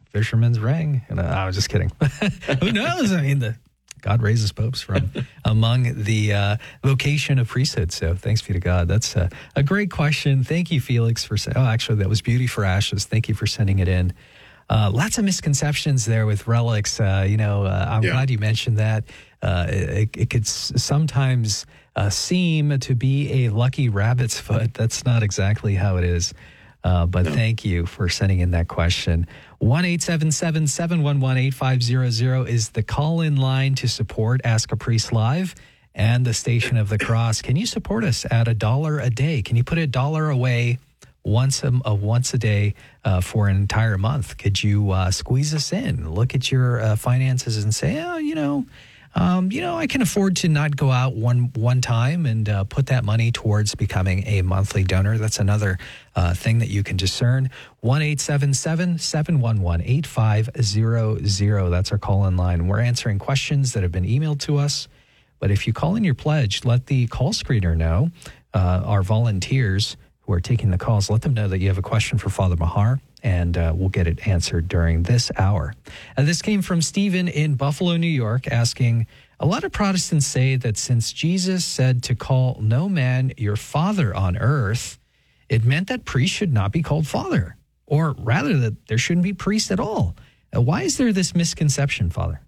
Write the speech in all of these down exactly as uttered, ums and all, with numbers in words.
fisherman's ring. And uh, I was just kidding. Who knows? I mean, the God raises popes from among the uh, vocation of priesthood. So thanks be to God. That's a, a great question. Thank you, Felix, for saying, oh, actually, that was Beauty for Ashes. Thank you for sending it in. Uh, lots of misconceptions there with relics. Uh, you know, uh, I'm yeah. glad you mentioned that. Uh, it, it could s- sometimes uh, seem to be a lucky rabbit's foot. That's not exactly how it is. Uh, but no. Thank you for sending in that question. one eight seven seven, seven one one, eight five zero zero is the call-in line to support Ask a Priest Live and the Station of the Cross. Can you support us at a dollar a day? Can you put a dollar away once a, uh, once a day uh, for an entire month? Could you uh, squeeze us in? Look at your uh, finances and say, oh, you know, Um, you know, I can afford to not go out one one time and uh, put that money towards becoming a monthly donor. That's another uh, thing that you can discern. one eight seven seven, seven one one, eight five zero zero. That's our call-in line. We're answering questions that have been emailed to us. But if you call in your pledge, let the call screener know, uh, our volunteers who are taking the calls, let them know that you have a question for Father Mahar, and uh, we'll get it answered during this hour. And this came from Stephen in Buffalo, New York, asking, a lot of Protestants say that since Jesus said to call no man your father on earth, it meant that priests should not be called father, or rather that there shouldn't be priests at all. Uh, why is there this misconception, Father?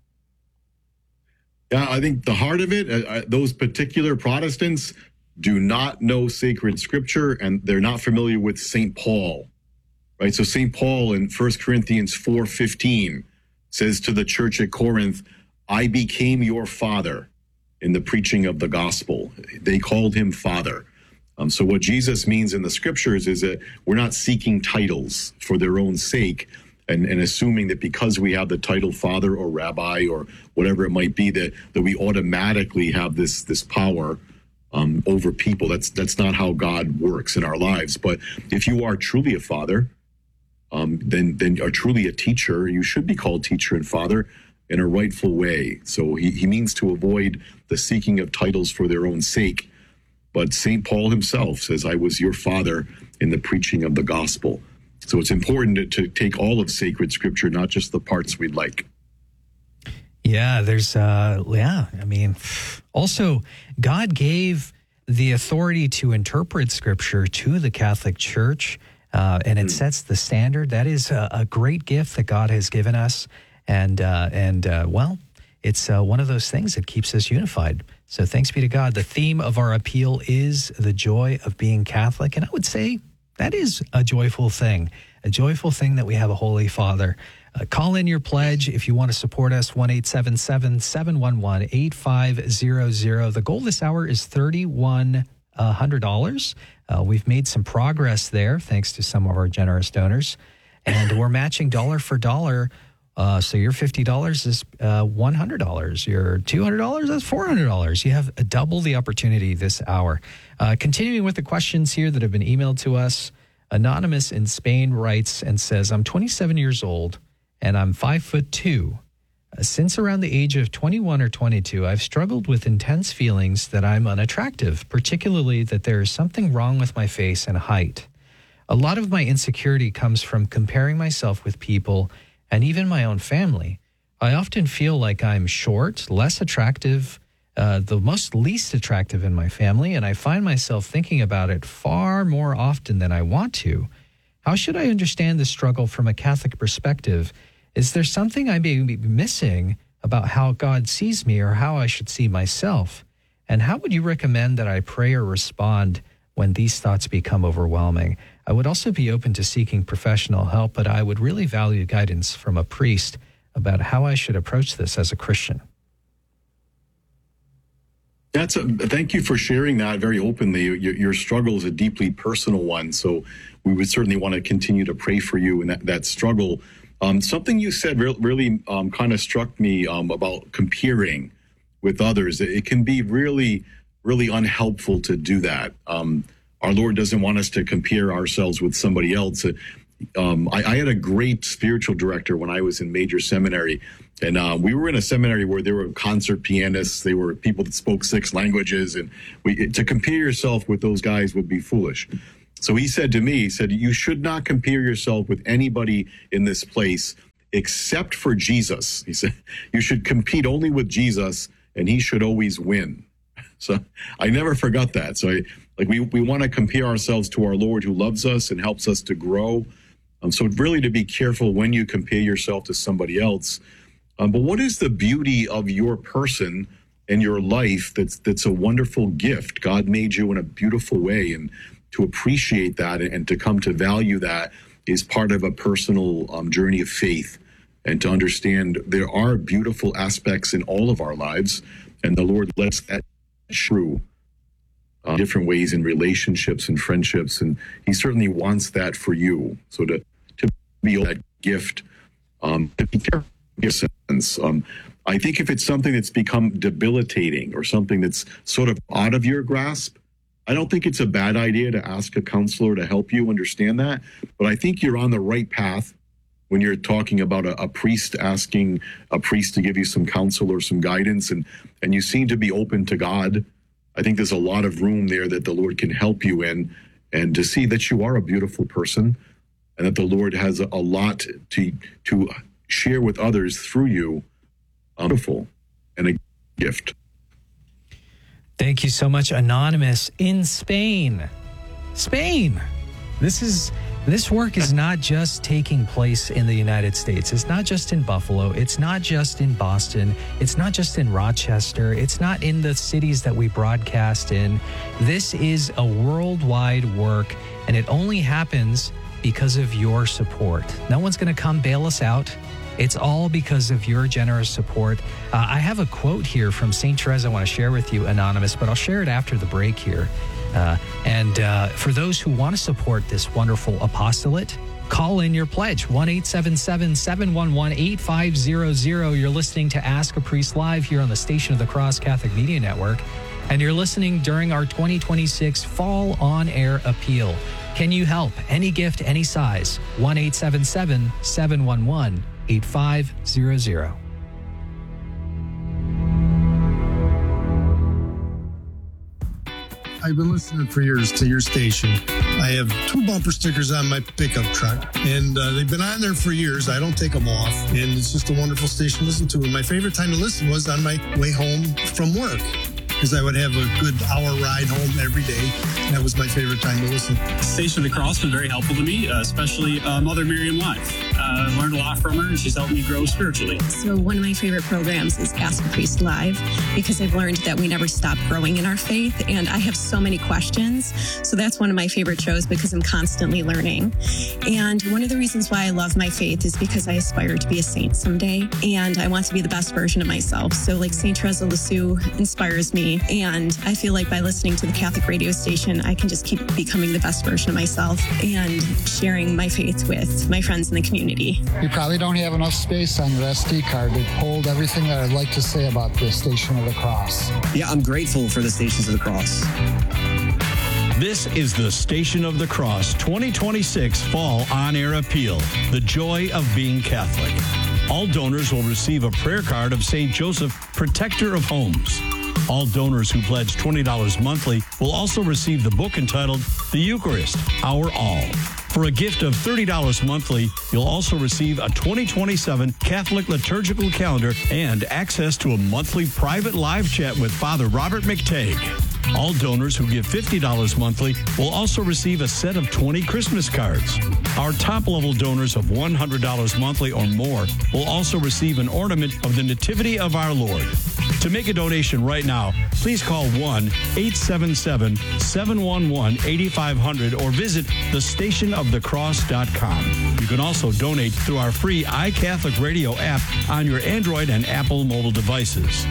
Yeah, I think the heart of it, uh, those particular Protestants do not know sacred scripture, and they're not familiar with Saint Paul. Right, so Saint Paul in First Corinthians four fifteen says to the church at Corinth, I became your father in the preaching of the gospel. They called him father. Um, so what Jesus means in the scriptures is that we're not seeking titles for their own sake and, and assuming that because we have the title father or rabbi or whatever it might be, that, that we automatically have this, this power um, over people. That's, that's not how God works in our lives. But if you are truly a father, Um, then, then are truly a teacher, you should be called teacher and father in a rightful way. So he, he means to avoid the seeking of titles for their own sake. But Saint Paul himself says, I was your father in the preaching of the gospel. So it's important to, to take all of sacred scripture, not just the parts we'd like. Yeah, there's, uh, yeah, I mean, also, God gave the authority to interpret scripture to the Catholic Church. Uh, and it sets the standard. That is a, a great gift that God has given us. And, uh, and uh, well, it's uh, one of those things that keeps us unified. So thanks be to God. The theme of our appeal is the joy of being Catholic. And I would say that is a joyful thing, a joyful thing that we have a Holy Father. Uh, call in your pledge if you want to support us, one eight seven seven, seven one one, eight five zero zero. The goal this hour is thirty-one hundred dollars. Uh, we've made some progress there thanks to some of our generous donors, and we're matching dollar for dollar. Uh, so your fifty dollars is uh, one hundred dollars. Your two hundred dollars, that's four hundred dollars. You have double the opportunity this hour. Uh, continuing with the questions here that have been emailed to us, Anonymous in Spain writes and says, I'm twenty-seven years old and I'm five foot two. Since around the age of twenty-one or twenty-two, I've struggled with intense feelings that I'm unattractive, particularly that there is something wrong with my face and height. A lot of my insecurity comes from comparing myself with people and even my own family. I often feel like I'm short, less attractive, uh, the most least attractive in my family, and I find myself thinking about it far more often than I want to. How should I understand this struggle from a Catholic perspective? Is there something I may be missing about how God sees me or how I should see myself? And how would you recommend that I pray or respond when these thoughts become overwhelming? I would also be open to seeking professional help, but I would really value guidance from a priest about how I should approach this as a Christian. That's a, thank you for sharing that very openly. Your, your struggle is a deeply personal one, so we would certainly want to continue to pray for you in that, that struggle. Um, something you said re- really um, kind of struck me um, about comparing with others. It can be really, really unhelpful to do that. Um, our Lord doesn't want us to compare ourselves with somebody else. Um, I, I had a great spiritual director when I was in major seminary, and uh, we were in a seminary where there were concert pianists. They were people that spoke six languages, and we, to compare yourself with those guys would be foolish. So he said to me, he said, you should not compare yourself with anybody in this place except for Jesus. He said, you should compete only with Jesus and he should always win. So I never forgot that. So I, like we, we want to compare ourselves to our Lord who loves us and helps us to grow. Um, so really to be careful when you compare yourself to somebody else. Um, but what is the beauty of your person and your life that's that's a wonderful gift? God made you in a beautiful way, and to appreciate that and, and to come to value that is part of a personal um, journey of faith, and to understand there are beautiful aspects in all of our lives, and the Lord lets that true uh, different ways in relationships and friendships, and he certainly wants that for you. So to to be that gift, um, to be careful in a sense. Um, I think if it's something that's become debilitating or something that's sort of out of your grasp, I don't think it's a bad idea to ask a counselor to help you understand that. But I think you're on the right path when you're talking about a, a priest asking a priest to give you some counsel or some guidance, and, and you seem to be open to God. I think there's a lot of room there that the Lord can help you in, and to see that you are a beautiful person and that the Lord has a, a lot to to share with others through you. Beautiful and a gift. Thank you so much, Anonymous in Spain. Spain. This is this work is not just taking place in the United States. It's not just in Buffalo. It's not just in Boston. It's not just in Rochester. It's not in the cities that we broadcast in. This is a worldwide work, and it only happens because of your support. No one's going to come bail us out. It's all because of your generous support. Uh, I have a quote here from Saint Therese I want to share with you, Anonymous, but I'll share it after the break here. Uh, and uh, for those who want to support this wonderful apostolate, call in your pledge, one eight seven seven, seven one one, eight five zero zero. You're listening to Ask a Priest Live here on the Station of the Cross Catholic Media Network, and you're listening during our twenty twenty-six Fall On Air Appeal. Can you help? Any gift, any size. one eight seven seven, seven one one, eight five zero zero. I've been listening for years to your station. I have two bumper stickers on my pickup truck, and uh, they've been on there for years. I don't take them off, and it's just a wonderful station to listen to. And my favorite time to listen was on my way home from work, because I would have a good hour ride home every day. That was my favorite time to listen. Station of the Cross has been very helpful to me, uh, especially uh, Mother Miriam Live. Uh, I learned a lot from her, and she's helped me grow spiritually. So one of my favorite programs is Ask a Priest Live, because I've learned that we never stop growing in our faith, and I have so many questions. So that's one of my favorite shows, because I'm constantly learning. And one of the reasons why I love my faith is because I aspire to be a saint someday, and I want to be the best version of myself. So like Saint Therese of Lisieux inspires me, and I feel like by listening to the Catholic radio station, I can just keep becoming the best version of myself and sharing my faith with my friends in the community. You probably don't have enough space on your S D card to hold everything that I'd like to say about the Station of the Cross. Yeah, I'm grateful for the Stations of the Cross. This is the Station of the Cross twenty twenty-six Fall On Air Appeal, the joy of being Catholic. All donors will receive a prayer card of Saint Joseph, Protector of Homes. All donors who pledge twenty dollars monthly will also receive the book entitled The Eucharist, Our All. For a gift of thirty dollars monthly, you'll also receive a twenty twenty-seven Catholic liturgical calendar and access to a monthly private live chat with Father Robert McTagg. All donors who give fifty dollars monthly will also receive a set of twenty Christmas cards. Our top-level donors of one hundred dollars monthly or more will also receive an ornament of the Nativity of our Lord. To make a donation right now, please call one eight seven seven, seven one one, eight five zero zero or visit the station of the cross dot com. You can also donate through our free iCatholic Radio app on your Android and Apple mobile devices.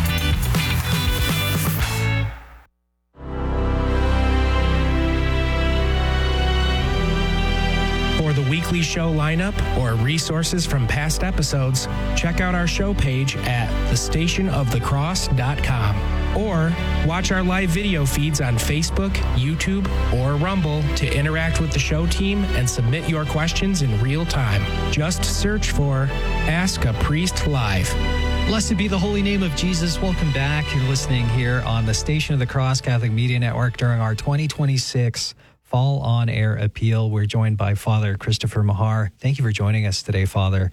For the weekly show lineup or resources from past episodes, check out our show page at the station of the cross dot com or watch our live video feeds on Facebook, YouTube, or Rumble to interact with the show team and submit your questions in real time. Just search for Ask a Priest Live. Blessed be the holy name of Jesus. Welcome back. You're listening here on the Station of the Cross Catholic Media Network during our twenty twenty-six Fall On Air Appeal. We're joined by Father Christopher Mahar. Thank you for joining us today, Father.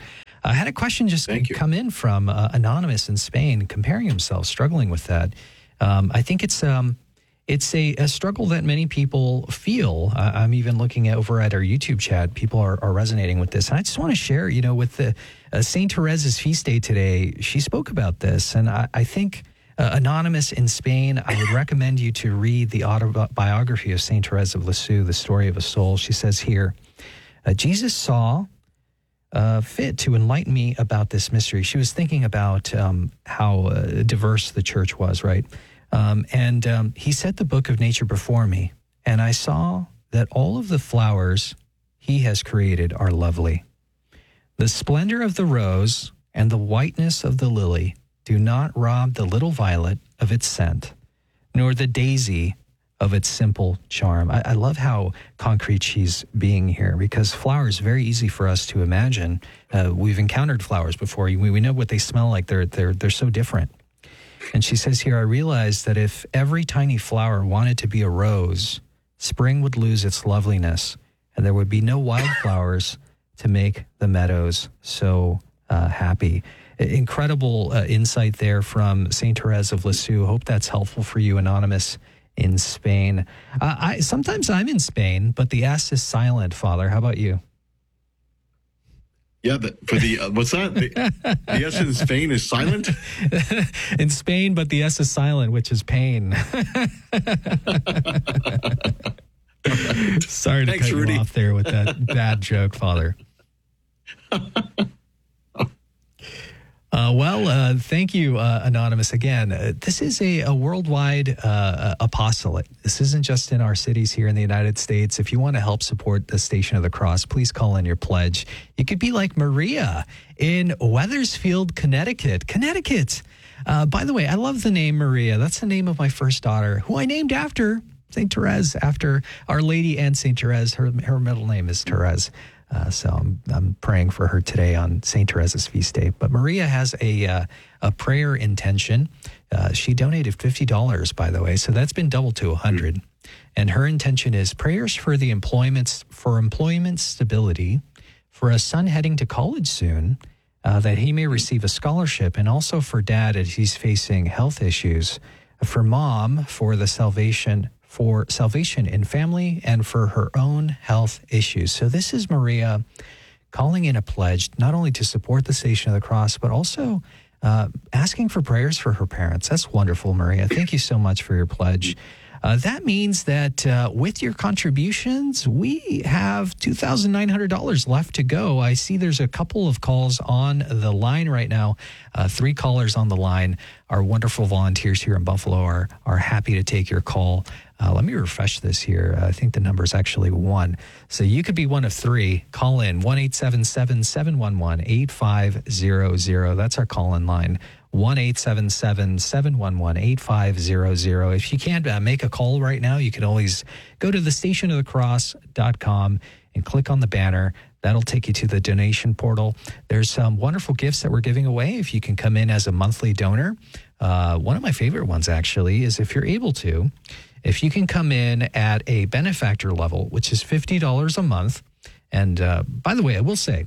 I had a question just come in from uh, Anonymous in Spain, comparing himself, struggling with that. Um, I think it's um, it's a, a struggle that many people feel. Uh, I'm even looking at, over at our YouTube chat, people are, are resonating with this. And I just want to share, you know, with the uh, Saint Therese's feast day today, she spoke about this. And I, I think uh, Anonymous in Spain, I would recommend you to read the autobiography of Saint Therese of Lisieux, The Story of a Soul. She says here, uh, Jesus saw Uh, fit to enlighten me about this mystery. She was thinking about um, how uh, diverse the church was, right? Um, and um, he set the book of nature before me, and I saw that all of the flowers he has created are lovely. The splendor of the rose and the whiteness of the lily do not rob the little violet of its scent, nor the daisy of its simple charm. I, I love how concrete she's being here, because flowers, very easy for us to imagine. Uh, we've encountered flowers before. We, we know what they smell like. They're, they're, they're so different. And she says here, I realized that if every tiny flower wanted to be a rose, spring would lose its loveliness, and there would be no wildflowers to make the meadows so uh, happy. Incredible uh, insight there from Saint Therese of Lisieux. Hope that's helpful for you, Anonymous in Spain. Uh, I sometimes I'm in Spain, but the S is silent, Father. How about you? Yeah, the, for the, uh, what's that? The, the S in Spain is silent? In Spain, but the S is silent, which is pain. Sorry to Thanks, cut Rudy. you off there with that bad joke, Father. Uh, well, uh, thank you, uh, Anonymous. Again, uh, this is a, a worldwide uh, apostolate. This isn't just in our cities here in the United States. If you want to help support the Station of the Cross, please call in your pledge. You could be like Maria in Wethersfield, Connecticut. Connecticut. Uh, by the way, I love the name Maria. That's the name of my first daughter, who I named after Saint Therese, after Our Lady and Saint Therese. Her, her middle name is Therese. Uh, so I'm, I'm praying for her today on Saint Therese's feast day. But Maria has a uh, a prayer intention. Uh, she donated fifty dollars, by the way, so that's been doubled to one hundred dollars. And her intention is prayers for the employment for employment stability, for a son heading to college soon, uh, that he may receive a scholarship, and also for dad as he's facing health issues, for mom for the salvation. for salvation in family, and for her own health issues. So this is Maria calling in a pledge, not only to support the Station of the Cross, but also uh, asking for prayers for her parents. That's wonderful, Maria. Thank you so much for your pledge. Uh, that means that uh, with your contributions, we have two thousand nine hundred dollars left to go. I see there's a couple of calls on the line right now, uh, three callers on the line. Our wonderful volunteers here in Buffalo are, are happy to take your call. Uh, let me refresh this here. Uh, I think the number is actually one. So you could be one of three. Call in one eight seven seven, seven one one, eight five zero zero. That's our call-in line. one eight seven seven, seven one one, eight five zero zero. If you can't uh, make a call right now, you can always go to the station of the cross dot com and click on the banner. That'll take you to the donation portal. There's some wonderful gifts that we're giving away if you can come in as a monthly donor. Uh, one of my favorite ones, actually, is if you're able to, if you can come in at a benefactor level, which is fifty dollars a month. And uh, by the way, I will say,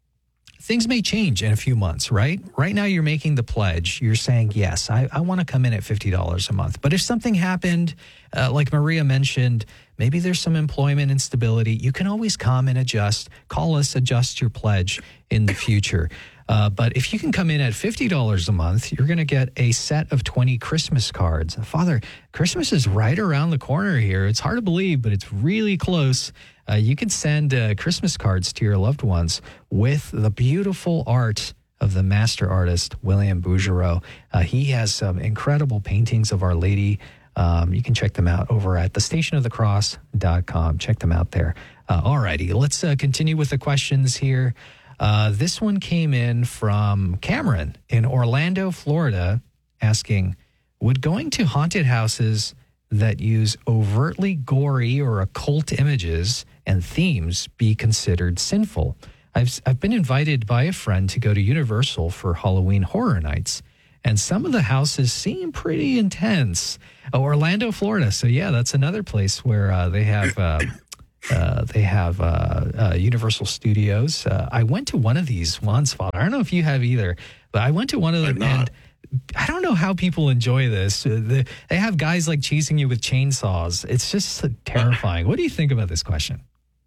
things may change in a few months, right? Right now, you're making the pledge. You're saying, yes, I, I want to come in at fifty dollars a month. But if something happened, uh, like Maria mentioned, maybe there's some employment instability, you can always come and adjust. Call us, adjust your pledge in the future. Uh, but if you can come in at fifty dollars a month, you're going to get a set of twenty Christmas cards. Father, Christmas is right around the corner here. It's hard to believe, but it's really close. Uh, you can send uh, Christmas cards to your loved ones with the beautiful art of the master artist, William Bouguereau. Uh, he has some incredible paintings of Our Lady. Um, you can check them out over at the station of the cross dot com. Check them out there. Uh, all righty, let's uh, continue with the questions here. Uh, this one came in from Cameron in Orlando, Florida, asking, would going to haunted houses that use overtly gory or occult images and themes be considered sinful? I've, I've been invited by a friend to go to Universal for Halloween Horror Nights, and some of the houses seem pretty intense. Oh, Orlando, Florida. So, yeah, that's another place where uh, they have... Uh, Uh, they have uh, uh, Universal Studios. Uh, I went to one of these once, Father. I don't know if you have either, but I went to one of them, and I don't know how people enjoy this. Uh, the, they have guys like chasing you with chainsaws. It's just uh, terrifying. What do you think about this question?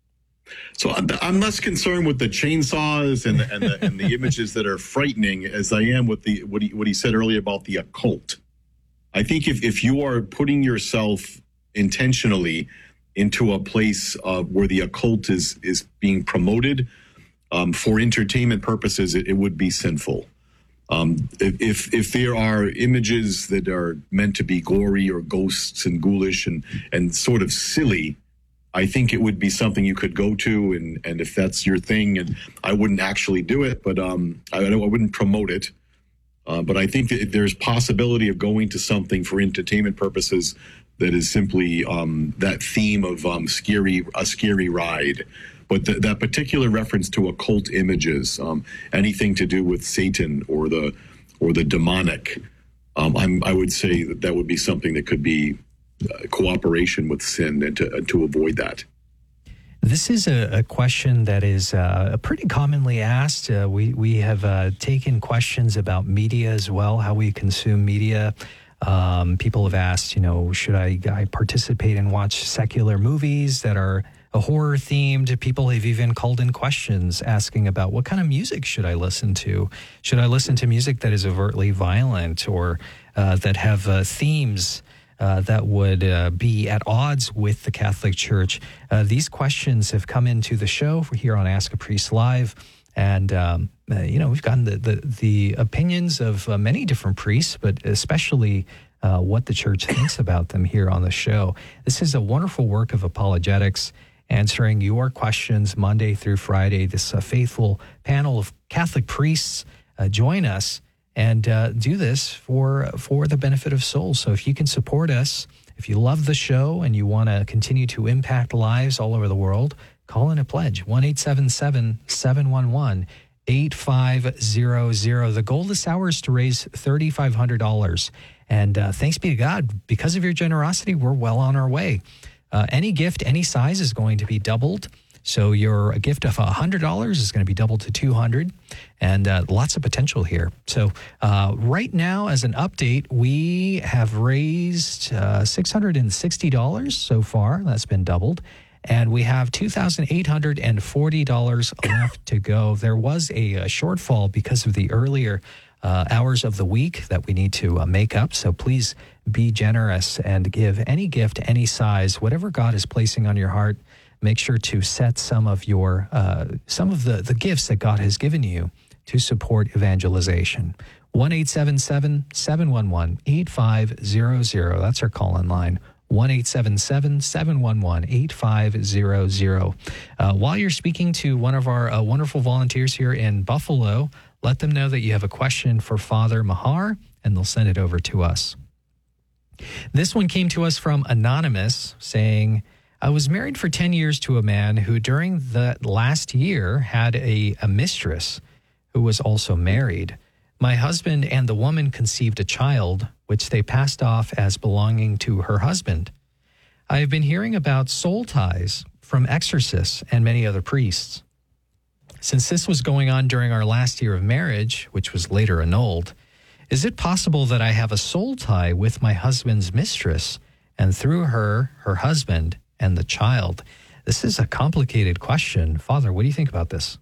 So I'm, I'm less concerned with the chainsaws and the, and, the, and the images that are frightening as I am with the what he, what he said earlier about the occult. I think if, if you are putting yourself intentionally into a place uh, where the occult is is being promoted um, for entertainment purposes, it, it would be sinful. Um, if if there are images that are meant to be gory or ghosts and ghoulish and and sort of silly, I think it would be something you could go to, and and if that's your thing, and I wouldn't actually do it, but um, I, I wouldn't promote it. Uh, but I think that if there's possibility of going to something for entertainment purposes that is simply um, that theme of um, scary, a scary ride. But th- that particular reference to occult images, um, anything to do with Satan or the or the demonic, um, I'm, I would say that that would be something that could be uh, cooperation with sin, and to, and to avoid that. This is a, a question that is uh, pretty commonly asked. Uh, we, we have uh, taken questions about media as well, how we consume media. Um, people have asked, you know, should I, I participate and watch secular movies that are horror themed? People have even called in questions asking about what kind of music should I listen to? Should I listen to music that is overtly violent or uh, that have uh, themes uh, that would uh, be at odds with the Catholic Church? Uh, these questions have come into the show here on Ask a Priest Live. And, um, uh, you know, we've gotten the, the, the opinions of uh, many different priests, but especially uh, what the church thinks about them here on the show. This is a wonderful work of apologetics, answering your questions Monday through Friday. This uh, faithful panel of Catholic priests uh, join us and uh, do this for, for the benefit of souls. So if you can support us, if you love the show and you want to continue to impact lives all over the world, call in a pledge, one eight seven seven, seven one one, eight five zero zero. The goal this hour is to raise three thousand five hundred dollars. And uh, thanks be to God, because of your generosity, we're well on our way. Uh, any gift, any size is going to be doubled. So your a gift of one hundred dollars is going to be doubled to two hundred dollars, and uh, lots of potential here. So uh, right now, as an update, we have raised uh, six hundred sixty dollars so far. That's been doubled. And we have two thousand eight hundred forty dollars left to go. There was a, a shortfall because of the earlier uh, hours of the week that we need to uh, make up. So please be generous and give any gift, any size, whatever God is placing on your heart. Make sure to set some of your uh, some of the, the gifts that God has given you to support evangelization. one eight seven seven, seven one one, eight five zero zero. That's our call-in line. one eight seven seven, seven one one, eight five zero zero. Uh, while you're speaking to one of our uh, wonderful volunteers here in Buffalo, let them know that you have a question for Father Mahar, and they'll send it over to us. This one came to us from Anonymous saying, I was married for ten years to a man who during the last year had a, a mistress who was also married. My husband and the woman conceived a child, which they passed off as belonging to her husband. I have been hearing about soul ties from exorcists and many other priests. Since this was going on during our last year of marriage, which was later annulled, is it possible that I have a soul tie with my husband's mistress and through her, her husband, and the child? This is a complicated question. Father, what do you think about this?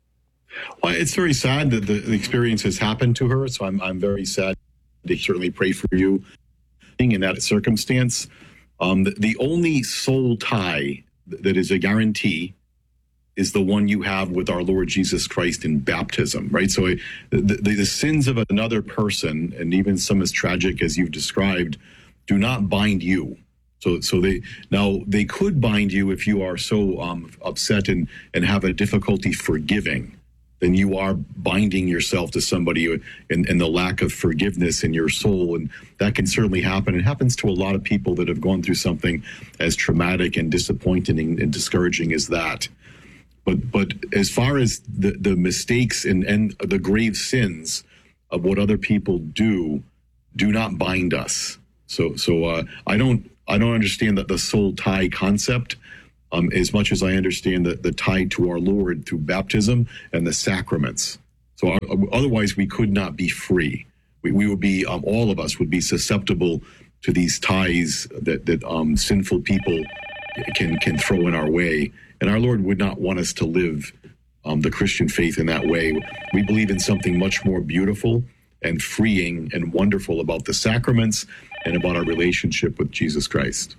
Well, it's very sad that the, the experience has happened to her, so I'm I'm very sad. They certainly pray for you in that circumstance. Um, the, the only soul tie that is a guarantee is the one you have with our Lord Jesus Christ in baptism, right? So the, the, the sins of another person, and even some as tragic as you've described, do not bind you. So, so they now they could bind you if you are so um, upset and and have a difficulty forgiving. Then you are binding yourself to somebody and, and the lack of forgiveness in your soul. And that can certainly happen. It happens to a lot of people that have gone through something as traumatic and disappointing and discouraging as that. But but as far as the, the mistakes and, and the grave sins of what other people do, do not bind us. So so uh, I don't I don't understand that the soul tie concept. um, as much as I understand the, the tie to our Lord through baptism and the sacraments. So our, otherwise, we could not be free. We, we would be, um, all of us would be susceptible to these ties that, that um, sinful people can, can throw in our way. And our Lord would not want us to live um, the Christian faith in that way. We believe in something much more beautiful and freeing and wonderful about the sacraments and about our relationship with Jesus Christ.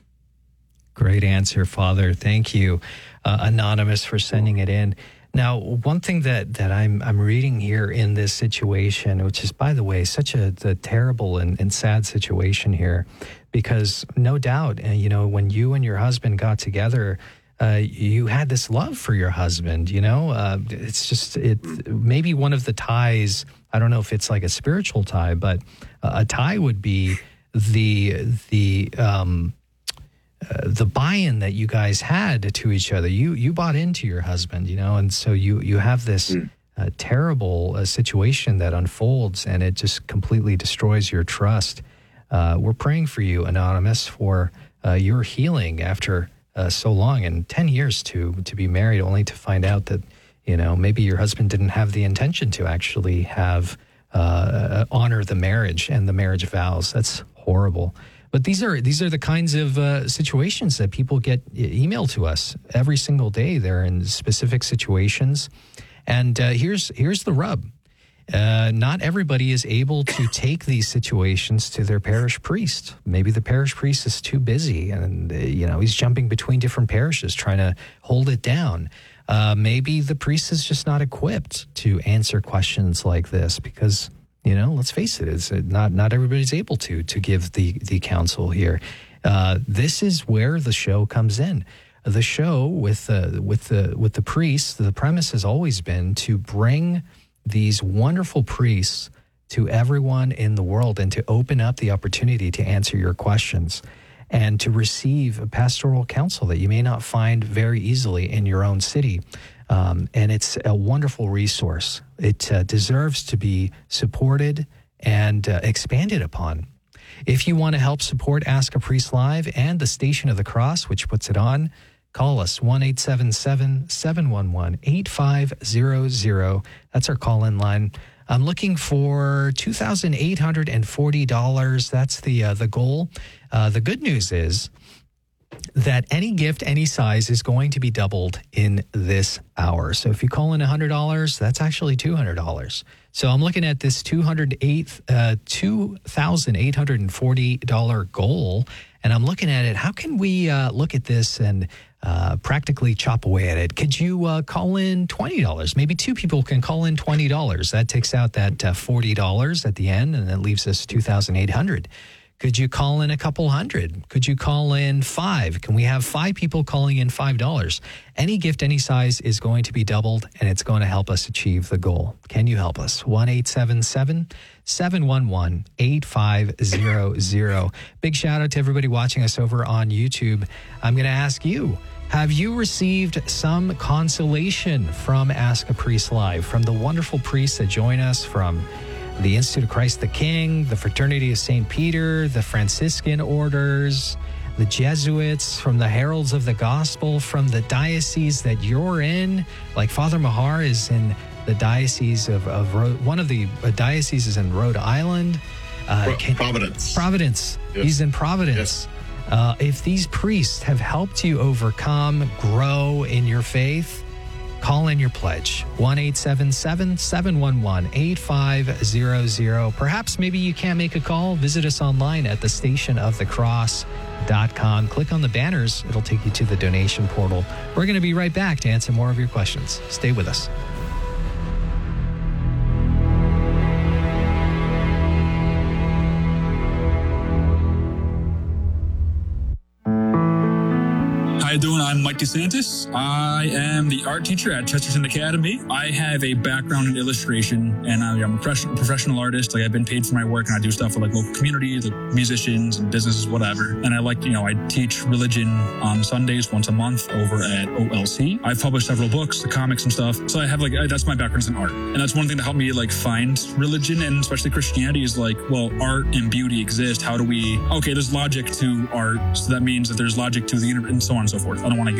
Great answer, Father. Thank you, uh, Anonymous, for sending it in. Now, one thing that, that I'm I'm reading here in this situation, which is, by the way, such a, a terrible and, and sad situation here, because no doubt, uh, you know, when you and your husband got together, uh, you had this love for your husband, you know. Uh, it's just, it maybe one of the ties, I don't know if it's like a spiritual tie, but a tie would be the, the, um, Uh, the buy-in that you guys had to each other. You you bought into your husband, you know, and so you you have this mm. uh, terrible uh, situation that unfolds, and it just completely destroys your trust. Uh, we're praying for you, Anonymous, for uh, your healing after uh, so long, and ten years to to be married, only to find out that, you know, maybe your husband didn't have the intention to actually have uh, honor the marriage and the marriage vows. That's horrible. But these are these are the kinds of uh, situations that people get emailed to us every single day. They're in specific situations, and uh, here's here's the rub: uh, not everybody is able to take these situations to their parish priest. Maybe the parish priest is too busy, and uh, you know he's jumping between different parishes trying to hold it down. Uh, maybe the priest is just not equipped to answer questions like this because, you know, let's face it, it's not not everybody's able to to give the the counsel here. Uh, this is where the show comes in. The show with the with the with the priests. The premise has always been to bring these wonderful priests to everyone in the world and to open up the opportunity to answer your questions and to receive a pastoral counsel that you may not find very easily in your own city. Um, and it's a wonderful resource. It uh, deserves to be supported and uh, expanded upon. If you want to help support Ask a Priest Live and the Station of the Cross, which puts it on, call us one eight seven seven, seven one one, eight five zero zero. That's our call-in line. I'm looking for two thousand eight hundred forty dollars. That's the uh, the goal. Uh, the good news is that any gift, any size is going to be doubled in this hour. So if you call in one hundred dollars, that's actually two hundred dollars. So I'm looking at this two thousand eight hundred forty dollars goal, and I'm looking at it. How can we uh, look at this and uh, practically chop away at it? Could you uh, call in twenty dollars? Maybe two people can call in twenty dollars. That takes out that uh, forty dollars at the end, and that leaves us two thousand eight hundred dollars. Could you call in a couple hundred? Could you call in five? Can we have five people calling in five dollars? Any gift, any size is going to be doubled, and it's going to help us achieve the goal. Can you help us? one eight seven seven, seven one one, eight five zero zero. Big shout out to everybody watching us over on YouTube. I'm going to ask you, have you received some consolation from Ask a Priest Live, from the wonderful priests that join us from the Institute of Christ the King, the Fraternity of Saint Peter, the Franciscan orders, the Jesuits, from the Heralds of the Gospel, from the diocese that you're in, like Father Mahar is in the diocese of, of one of the dioceses in Rhode Island. Uh, Pro- Providence. Providence. Yes. He's in Providence. Yes. Uh, if these priests have helped you overcome, grow in your faith, call in your pledge, one eight seven seven, seven one one, eight five zero zero. Perhaps maybe you can't make a call. Visit us online at the station of the cross dot com. Click on the banners. It'll take you to the donation portal. We're going to be right back to answer more of your questions. Stay with us. How you doing? I'm Mike DeSantis. I am the art teacher at Chesterton Academy. I have a background in illustration, and I'm a professional artist. Like, I've been paid for my work, and I do stuff for like local community, like musicians and businesses, whatever. And I like, you know, I teach religion on Sundays once a month over at O L C. I've published several books, the comics and stuff. So I have like, that's my background in art. And that's one thing that helped me like find religion, and especially Christianity, is like, well, art and beauty exist. How do we, okay, there's logic to art. So that means that there's logic to the universe and so on and so forth. I don't want to get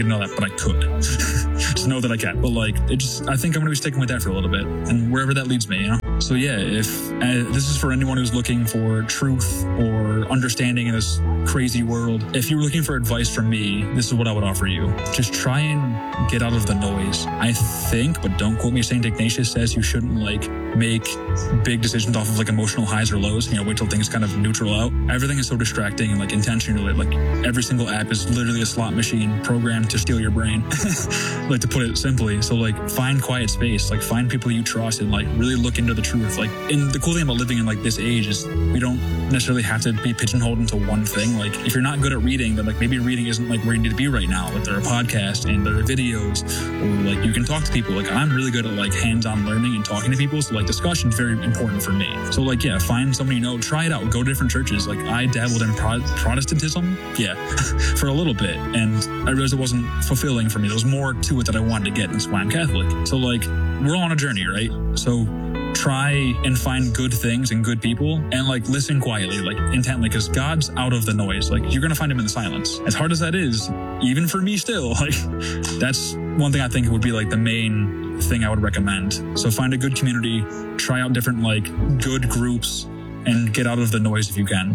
know that, but I could. Just know that I can. But like, it just, I think I'm going to be sticking with that for a little bit, and wherever that leads me, you know? So yeah, if uh, this is for anyone who's looking for truth or understanding in this crazy world, if you were looking for advice from me, this is what I would offer you. Just try and get out of the noise. I think, but don't quote me, Saint Ignatius says you shouldn't like make big decisions off of like emotional highs or lows. You know, wait till things kind of neutral out. Everything is so distracting and like intentionally, like every single app is literally a slot machine programmed to steal your brain. Like to put it simply. So like find quiet space, like find people you trust and like really look into the truth. Like, and the cool thing about living in like this age is we don't necessarily have to be pigeonholed into one thing. Like if you're not good at reading, then like maybe reading isn't like where you need to be right now. Like there are podcasts and there are videos, or like you can talk to people. Like I'm really good at like hands-on learning and talking to people. So like discussion is very important for me. So like, yeah, find somebody you know, try it out, go to different churches. Like I dabbled in Pro- Protestantism. Yeah. For a little bit. And I realized it wasn't fulfilling for me. There was more to it that I wanted to get. And that's why I'm Catholic. So like we're all on a journey, right? So try and find good things and good people and like listen quietly, like intently, because God's out of the noise. Like you're going to find him in the silence. As hard as that is, even for me still, like that's one thing I think would be like the main thing I would recommend. So find a good community, try out different like good groups, and get out of the noise if you can.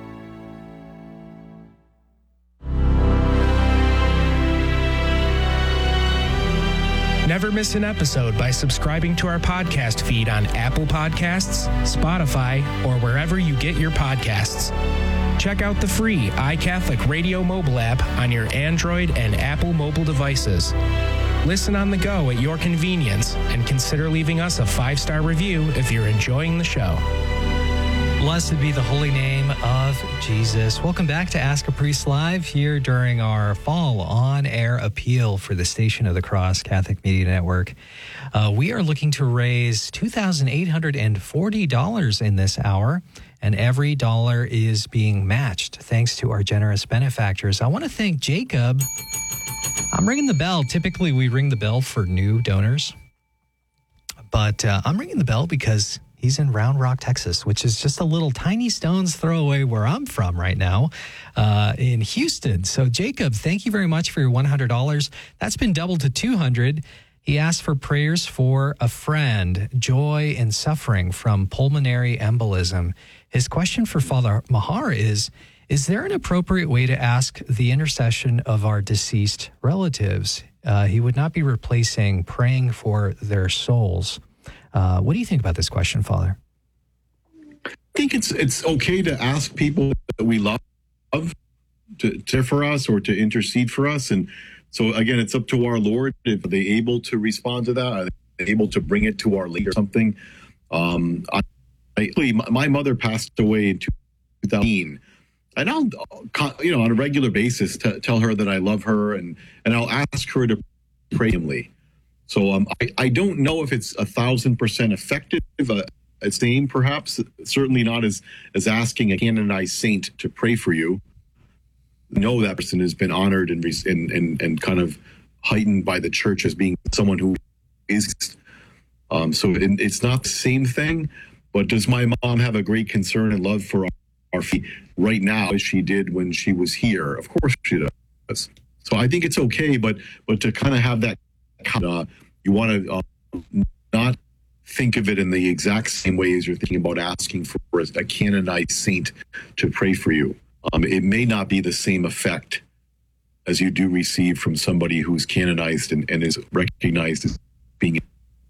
Never miss an episode by subscribing to our podcast feed on Apple Podcasts, Spotify, or wherever you get your podcasts. Check out the free iCatholic Radio mobile app on your Android and Apple mobile devices. Listen on the go at your convenience and consider leaving us a five-star review if you're enjoying the show. Blessed be the holy name of Jesus. Welcome back to Ask a Priest Live here during our fall on-air appeal for the Station of the Cross Catholic Media Network. Uh, we are looking to raise two thousand eight hundred forty dollars in this hour, and every dollar is being matched thanks to our generous benefactors. I want to thank Jacob. I'm ringing the bell. Typically, we ring the bell for new donors, but uh, I'm ringing the bell because he's in Round Rock, Texas, which is just a little tiny stone's throw away where I'm from right now uh, in Houston. So, Jacob, thank you very much for your one hundred dollars. That's been doubled to two hundred dollars. He asked for prayers for a friend, joy and suffering from pulmonary embolism. His question for Father Mahar is, is there an appropriate way to ask the intercession of our deceased relatives? Uh, he would not be replacing praying for their souls. Uh, what do you think about this question, Father? I think it's it's okay to ask people that we love to, to for us or to intercede for us. And so, again, it's up to our Lord. If they're able to respond to that, are they able to bring it to our leader or something? Um, I, I, my mother passed away in two thousand. And I'll, you know, on a regular basis, t- tell her that I love her, and, and I'll ask her to pray for me. So um, I, I don't know if it's a thousand percent effective. Uh, it's same, perhaps. Certainly not as as asking a canonized saint to pray for you. Know that person has been honored and and and, and kind of heightened by the church as being someone who is. Um, so it, it's not the same thing. But does my mom have a great concern and love for our, our feet right now as she did when she was here? Of course she does. So I think it's okay, but but to kind of have that. Uh, you want to uh, not think of it in the exact same way as you're thinking about asking for a canonized saint to pray for you. Um, it may not be the same effect as you do receive from somebody who's canonized and, and is recognized as being.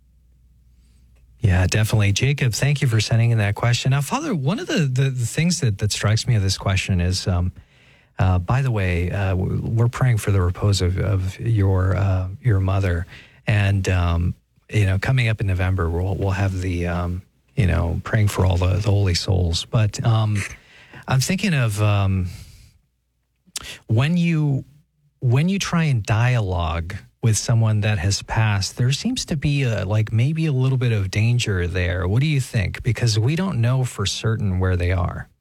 Yeah, definitely. Jacob, thank you for sending in that question. Now, Father, one of the, the, the things that, that strikes me of this question is, um, Uh, by the way, uh, we're praying for the repose of, of your uh, your mother, and um, you know, coming up in November, we'll we'll have the um, you know praying for all the, the holy souls. But um, I'm thinking of um, when you when you try and dialogue with someone that has passed, there seems to be a, like maybe a little bit of danger there. What do you think? Because we don't know for certain where they are.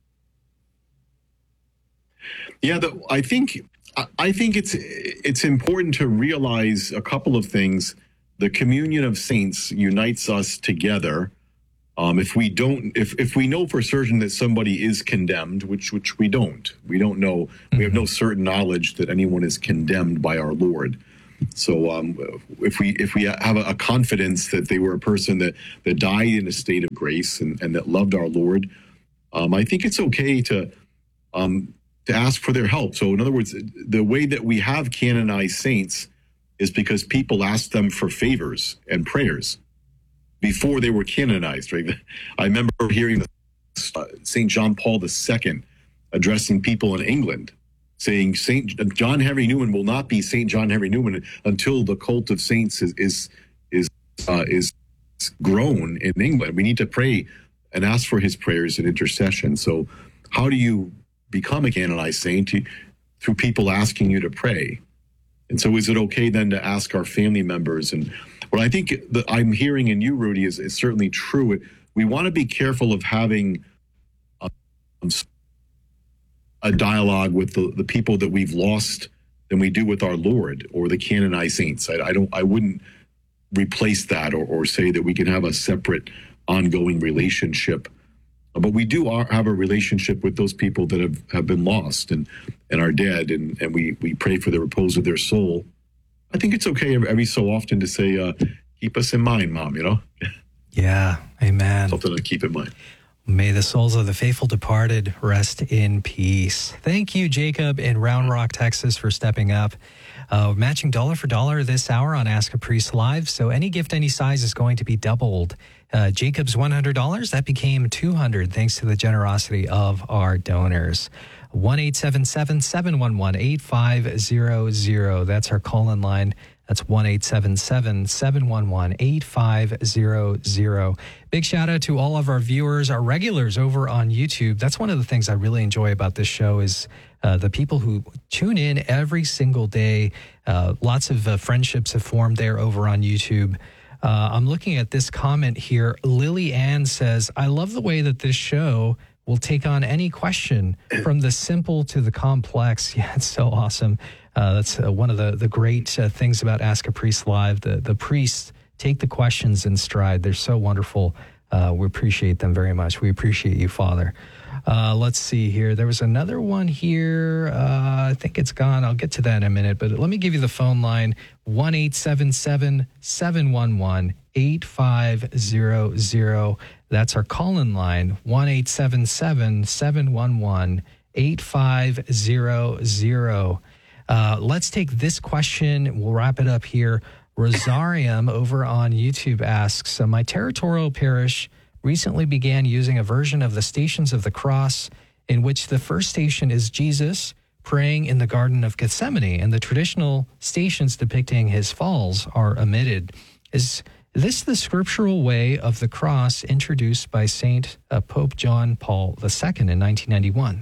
Yeah, the, I think I think it's it's important to realize a couple of things. The communion of saints unites us together, Um, if we don't, if if we know for certain that somebody is condemned, which which we don't, we don't know, mm-hmm. we have no certain knowledge that anyone is condemned by our Lord. So um, if we if we have a, a confidence that they were a person that that died in a state of grace and, and that loved our Lord, um, I think it's okay to um, to ask for their help. So in other words, the way that we have canonized saints is because people ask them for favors and prayers before they were canonized, right? I remember hearing uh, Saint John Paul the Second addressing people in England, saying Saint John Henry Newman will not be Saint John Henry Newman until the cult of saints is is is uh, is grown in England. We need to pray and ask for his prayers and intercession. So, how do you become a canonized saint? Through people asking you to pray. And so, is it okay then to ask our family members? And what I think that I'm hearing in you, Rudy, is, is certainly true. We want to be careful of having a, a dialogue with the, the people that we've lost than we do with our Lord or the canonized saints. I, I don't. I wouldn't replace that or, or say that we can have a separate, ongoing relationship. But we do are, have a relationship with those people that have, have been lost and, and are dead, and, and we, we pray for the repose of their soul. I think it's okay every so often to say, uh, keep us in mind, Mom, you know? Yeah, amen. Something to keep in mind. May the souls of the faithful departed rest in peace. Thank you, Jacob in Round Rock, Texas, for stepping up. Uh, matching dollar for dollar this hour on Ask a Priest Live. So any gift, any size is going to be doubled. Uh, Jacob's one hundred dollars, that became two hundred dollars thanks to the generosity of our donors. one eight seven seven, seven one one, eight five zero zero. That's our call-in line. That's one eight seven seven, seven one one, eight five zero zero. Big shout out to all of our viewers, our regulars over on YouTube. That's one of the things I really enjoy about this show is uh, the people who tune in every single day. Uh, lots of uh, friendships have formed there over on YouTube. Uh, I'm looking at this comment here. Lily Ann says, I love the way that this show will take on any question from the simple to the complex. Yeah, it's so awesome. Uh, that's uh, one of the, the great uh, things about Ask a Priest Live. The, the priests take the questions in stride. They're so wonderful. Uh, we appreciate them very much. We appreciate you, Father. Uh, let's see here. There was another one here. Uh, I think it's gone. I'll get to that in a minute. But let me give you the phone line, one eight seven seven, seven one one, eight five zero zero. That's our call-in line, one eight seven seven, seven one one, eight five zero zero. Uh, let's take this question. We'll wrap it up here. Rosarium over on YouTube asks, so my territorial parish recently began using a version of the Stations of the Cross in which the first station is Jesus praying in the Garden of Gethsemane, and the traditional stations depicting his falls are omitted. Is this the scriptural way of the cross introduced by Saint uh, Pope John Paul the Second in nineteen ninety-one?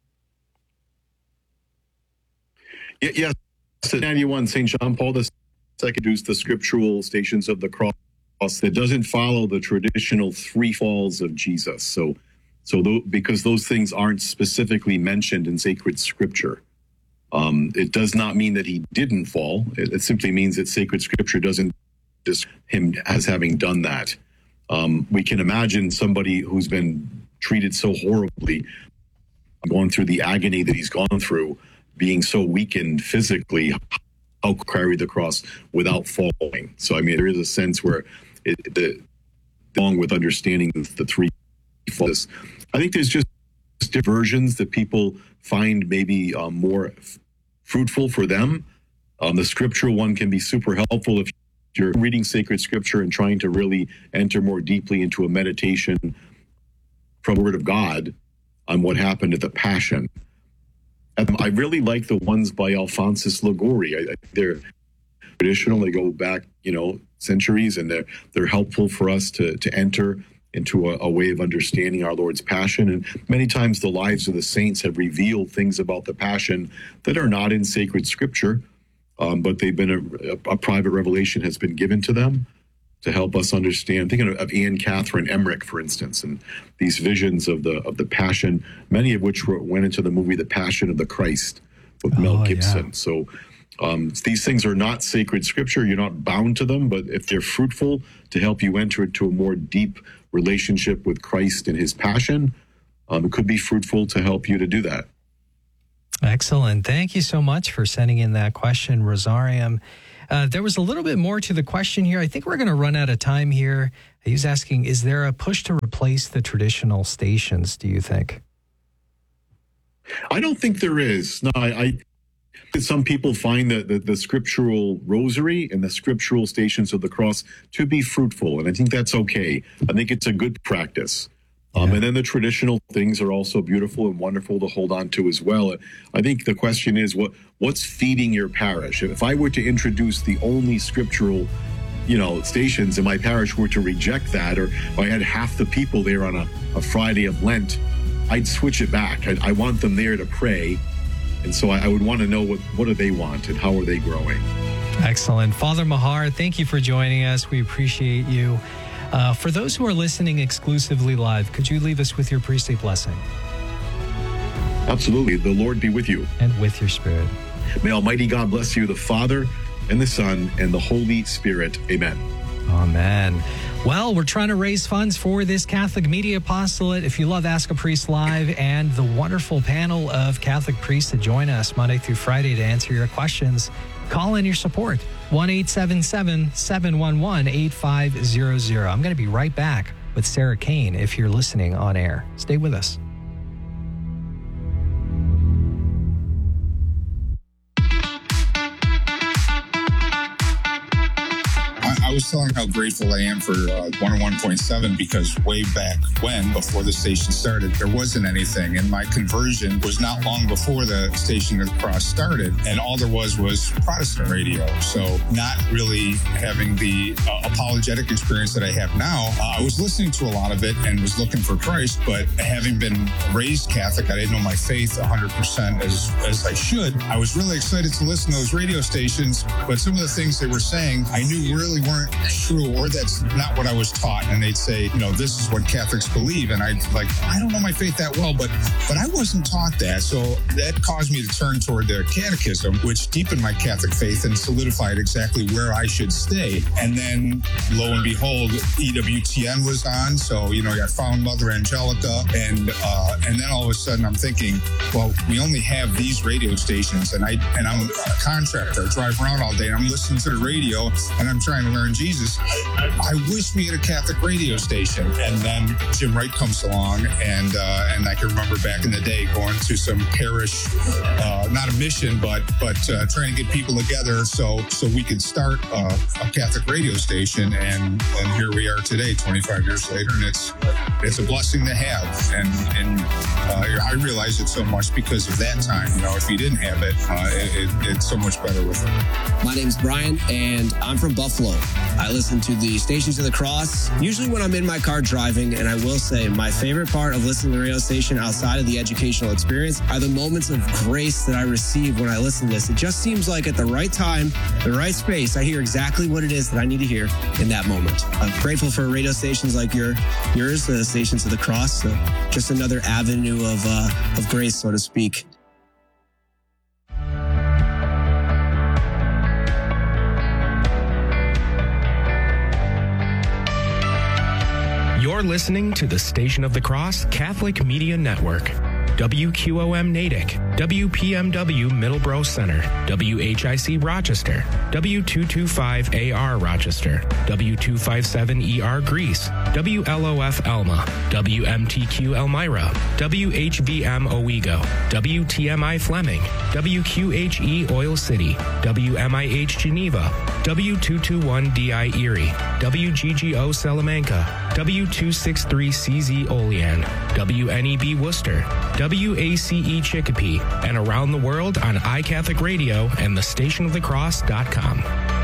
Yes, in ninety-one, Saint John Paul the Second introduced the scriptural Stations of the Cross that doesn't follow the traditional three falls of Jesus. So, so th- because those things aren't specifically mentioned in sacred scripture, um, it does not mean that he didn't fall. It, it simply means that sacred scripture doesn't just him as having done that. Um, we can imagine somebody who's been treated so horribly, going through the agony that he's gone through, being so weakened physically, how carry the cross without falling. So, I mean, there is a sense where it, the, along with understanding the three falls, I think there's just different versions that people find maybe um, more f- fruitful for them. Um, the scriptural one can be super helpful if you're reading sacred scripture and trying to really enter more deeply into a meditation from the Word of God on what happened at the Passion. Um, I really like the ones by Alphonsus Liguori. I, I, they're traditional. They go back, you know, centuries, and they're they're helpful for us to to enter into a, a way of understanding our Lord's Passion. And many times the lives of the saints have revealed things about the Passion that are not in sacred scripture, um, but they've been a, a, a private revelation has been given to them to help us understand. Thinking of, of Anne Catherine Emmerich, for instance, and these visions of the of the Passion, many of which were, went into the movie The Passion of the Christ with oh, Mel Gibson. Yeah. So Um, these things are not sacred scripture. You're not bound to them, but if they're fruitful to help you enter into a more deep relationship with Christ and his passion, um, it could be fruitful to help you to do that. Excellent. Thank you so much for sending in that question, Rosarium. Uh, there was a little bit more to the question here. I think we're going to run out of time here. He was asking, is there a push to replace the traditional stations, do you think? I don't think there is. No, I, I some people find that the, the scriptural rosary and the scriptural stations of the cross to be fruitful, and I think that's okay. I think it's a good practice. Um, Yeah. and then the traditional things are also beautiful and wonderful to hold on to as well. I think the question is, what what's feeding your parish? If I were to introduce the only scriptural, you know, stations and my parish were to reject that, or if I had half the people there on a, a Friday of Lent, I'd switch it back. I, I want them there to pray. And so I, I would want to know what, what do they want and how are they growing? Excellent. Father Mahar, thank you for joining us. We appreciate you. Uh, for those who are listening exclusively live, could you leave us with your priestly blessing? Absolutely. The Lord be with you. And with your spirit. May Almighty God bless you, the Father and the Son and the Holy Spirit. Amen. Amen. Well, we're trying to raise funds for this Catholic Media Apostolate. If you love Ask a Priest Live and the wonderful panel of Catholic priests that join us Monday through Friday to answer your questions, call in your support. one eight seven seven, seven one one, eight five zero zero. I'm going to be right back with Sarah Kane if you're listening on air. Stay with us. I was telling how grateful I am for uh, one oh one point seven because way back when, before the station started, there wasn't anything. And my conversion was not long before the Station of the Cross started. And all there was was Protestant radio. So not really having the uh, apologetic experience that I have now. Uh, I was listening to a lot of it and was looking for Christ. But having been raised Catholic, I didn't know my faith one hundred percent as, as I should. I was really excited to listen to those radio stations. But some of the things they were saying, I knew really weren't true, or that's not what I was taught. And they'd say, you know, this is what Catholics believe. And I'd like, I don't know my faith that well, but but I wasn't taught that. So that caused me to turn toward the catechism, which deepened my Catholic faith and solidified exactly where I should stay. And then lo and behold, E W T N was on. So, you know, I found Mother Angelica. And uh, and then all of a sudden I'm thinking, well, we only have these radio stations. And, I, and I'm a contractor. I drive around all day and I'm listening to the radio and I'm trying to learn Jesus. I wish we had a Catholic radio station. And then Jim Wright comes along, and uh, and I can remember back in the day going to some parish, uh, not a mission, but but uh, trying to get people together so so we could start uh, a Catholic radio station. And and here we are today, twenty-five years later, and it's it's a blessing to have. And and uh, I realize it so much because of that time. You know, if you didn't have it, uh, it, it it's so much better with it. My name's Brian, and I'm from Buffalo. I listen to the Stations of the Cross, usually when I'm in my car driving, and I will say my favorite part of listening to the radio station outside of the educational experience are the moments of grace that I receive when I listen to this. It just seems like at the right time, the right space, I hear exactly what it is that I need to hear in that moment. I'm grateful for radio stations like your, yours, the Stations of the Cross, so just another avenue of, uh, of grace, so to speak. You're listening to the Station of the Cross Catholic Media Network. W Q O M Natick, W P M W Middleborough Center, W H I C Rochester, W two twenty-five A R Rochester, W two fifty-seven E R Greece, W L O F Elma, W M T Q Elmira, W H V M Owego, W T M I Fleming, W Q H E Oil City, W M I H Geneva, W two twenty-one D I Erie, W G G O Salamanca, W two sixty-three C Z Olean, W N E B Worcester, W A C E Chicopee, and around the world on iCatholic Radio and the station of the cross dot com.